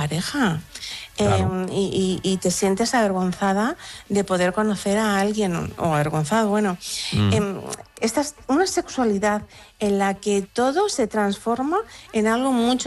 pareja. Claro. Y te sientes avergonzada de poder conocer a alguien, o avergonzado, bueno. Esta es una sexualidad en la que todo se transforma en algo mucho